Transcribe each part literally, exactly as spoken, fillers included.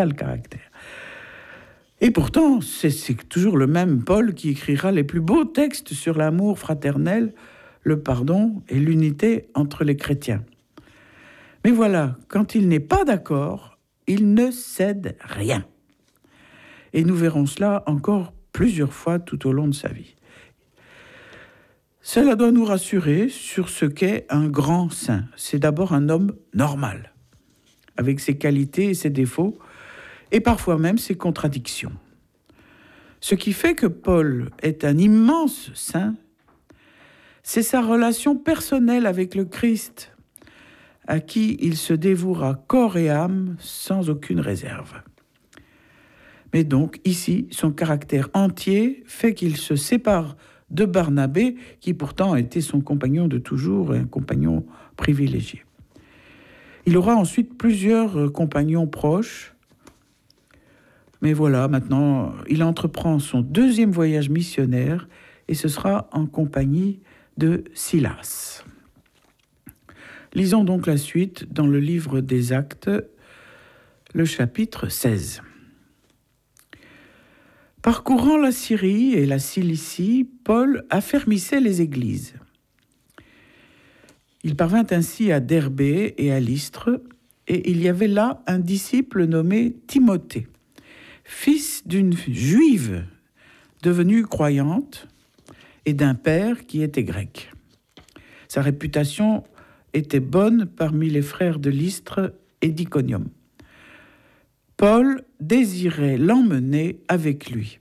ça le caractère. Et pourtant, c'est, c'est toujours le même Paul qui écrira les plus beaux textes sur l'amour fraternel, le pardon et l'unité entre les chrétiens. Mais voilà, quand il n'est pas d'accord, il ne cède rien. Et nous verrons cela encore plusieurs fois tout au long de sa vie. Cela doit nous rassurer sur ce qu'est un grand saint. C'est d'abord un homme normal, avec ses qualités et ses défauts, et parfois même ses contradictions. Ce qui fait que Paul est un immense saint, c'est sa relation personnelle avec le Christ, à qui il se dévouera corps et âme sans aucune réserve. Mais donc, ici, son caractère entier fait qu'il se sépare de Barnabé, qui pourtant était son compagnon de toujours, et un compagnon privilégié. Il aura ensuite plusieurs compagnons proches, mais voilà, maintenant, il entreprend son deuxième voyage missionnaire, et ce sera en compagnie de Silas. Lisons donc la suite dans le livre des Actes, le chapitre seize. Parcourant la Syrie et la Cilicie, Paul affermissait les églises. Il parvint ainsi à Derbé et à Lystre, et il y avait là un disciple nommé Timothée, fils d'une juive devenue croyante et d'un père qui était grec. Sa réputation était bonne parmi les frères de Lystre et d'Iconium. Paul désirait l'emmener avec lui.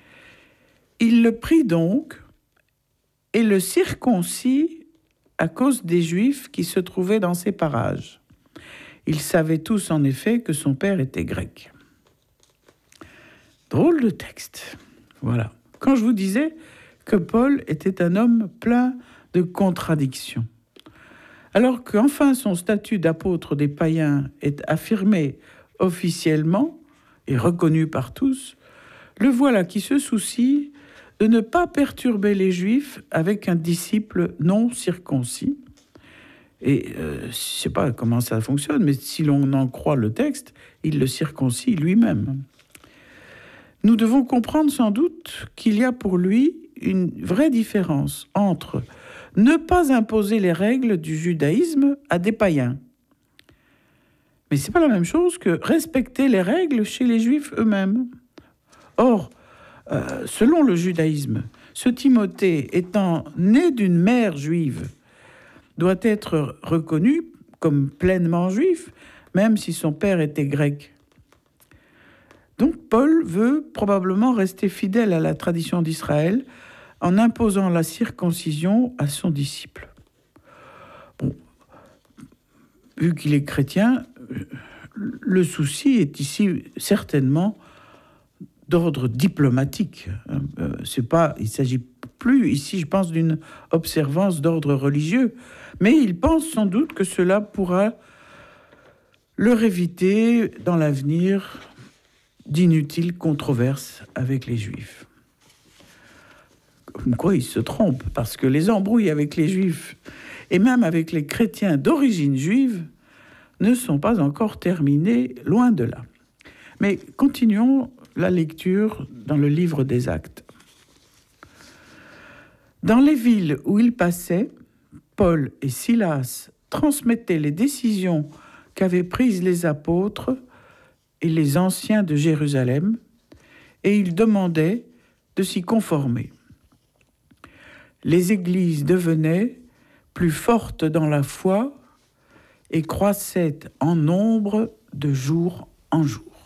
Il le prit donc et le circoncit à cause des Juifs qui se trouvaient dans ces parages. Ils savaient tous en effet que son père était grec. Drôle de texte. Voilà. Quand je vous disais que Paul était un homme plein de contradictions, alors qu'enfin son statut d'apôtre des païens est affirmé officiellement et reconnu par tous, le voilà qui se soucie de ne pas perturber les Juifs avec un disciple non circoncis. Et euh, je ne sais pas comment ça fonctionne, mais si l'on en croit le texte, il le circoncis lui-même. Nous devons comprendre sans doute qu'il y a pour lui une vraie différence entre ne pas imposer les règles du judaïsme à des païens. Mais ce n'est pas la même chose que respecter les règles chez les Juifs eux-mêmes. Or, euh, selon le judaïsme, ce Timothée étant né d'une mère juive doit être reconnu comme pleinement juif, même si son père était grec. Donc Paul veut probablement rester fidèle à la tradition d'Israël en imposant la circoncision à son disciple. Bon, vu qu'il est chrétien, le souci est ici certainement d'ordre diplomatique. C'est pas, il ne s'agit plus ici, je pense, d'une observance d'ordre religieux, mais il pense sans doute que cela pourra leur éviter dans l'avenir d'inutiles controverses avec les Juifs. Comme quoi il se trompe, parce que les embrouilles avec les Juifs et même avec les chrétiens d'origine juive ne sont pas encore terminées, loin de là. Mais continuons la lecture dans le livre des Actes. Dans les villes où ils passaient, Paul et Silas transmettaient les décisions qu'avaient prises les apôtres et les anciens de Jérusalem, et ils demandaient de s'y conformer. Les églises devenaient plus fortes dans la foi et croissaient en nombre de jour en jour.